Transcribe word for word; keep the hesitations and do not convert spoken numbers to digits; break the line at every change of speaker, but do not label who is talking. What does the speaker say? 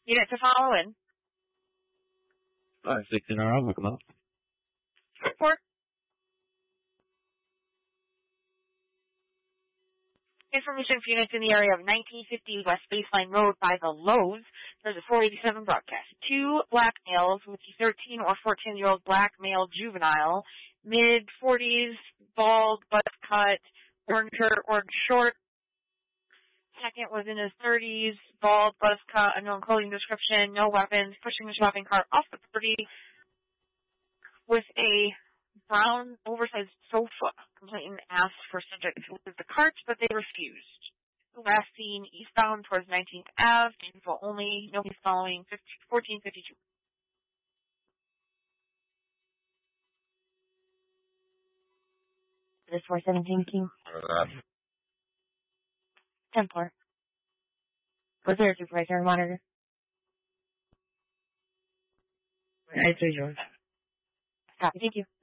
Unit to follow in.
five six in our outlook, come up.
Four. Information for units in the area of nineteen fifty West Baseline Road by the Lowe's. There's a four eighty-seven broadcast. Two black males with the thirteen or fourteen-year-old black male juvenile, mid-forties, bald, butt cut, orange shirt, orange short. Second was in his thirties, bald, buzz cut, unknown clothing description, no weapons, pushing the shopping cart off the property with a brown, oversized sofa. Complainant asked for subject to leave the cart, but they refused. Last seen eastbound towards nineteenth Avenue, info only, nobody's following, fourteen fifty-two. This four seventeen King. ten four. What's there, supervisor, monitor? I see yours. Copy, thank you.